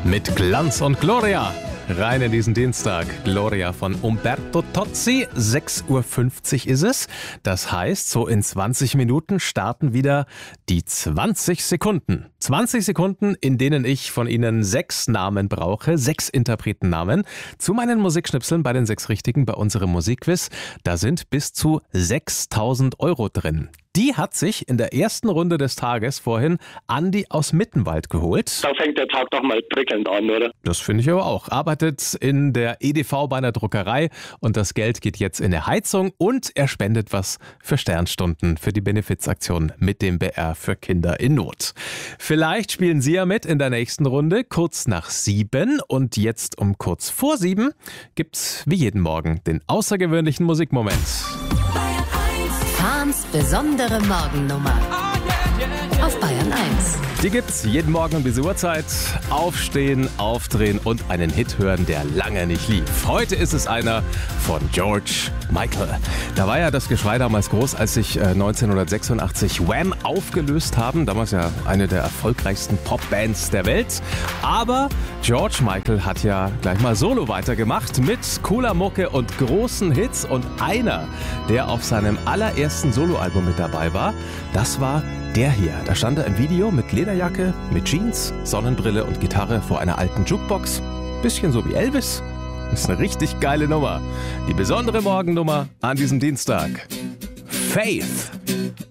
Mit Glanz und Gloria. Rein in diesen Dienstag. Gloria von Umberto Tozzi. 6.50 Uhr ist es. Das heißt, so in 20 Minuten starten wieder die 20 Sekunden. 20 Sekunden, in denen ich von Ihnen 6 Namen brauche, 6 Interpretennamen zu meinen Musikschnipseln bei den 6 Richtigen bei unserem Musikquiz. Da sind bis zu 6.000 Euro drin. Die hat sich in der ersten Runde des Tages vorhin Andi aus Mittenwald geholt. Da fängt der Tag doch mal prickelnd an, oder? Das finde ich aber auch. Arbeitet in der EDV bei einer Druckerei und das Geld geht jetzt in eine Heizung und er spendet was für Sternstunden für die Benefizaktion mit dem BR für Kinder in Not. Vielleicht spielen Sie ja mit in der nächsten Runde, kurz nach 7 und jetzt um kurz vor 7 gibt's wie jeden Morgen den außergewöhnlichen Musikmoment. Fahns besondere Morgennummer auf Bayern 1. Die gibt's jeden Morgen um diese Uhrzeit. Aufstehen, aufdrehen und einen Hit hören, der lange nicht lief. Heute ist es einer von George Michael. Da war ja das Geschrei damals groß, als sich 1986 Wham aufgelöst haben. Damals ja eine der erfolgreichsten Popbands der Welt. Aber George Michael hat ja gleich mal solo weitergemacht mit cooler Mucke und großen Hits. Und einer, der auf seinem allerersten Soloalbum mit dabei war, das war der hier. Da stand er im Video mit Lederjacke, mit Jeans, Sonnenbrille und Gitarre vor einer alten Jukebox. Bisschen so wie Elvis. Das ist eine richtig geile Nummer. Die besondere Morgennummer an diesem Dienstag. Faith.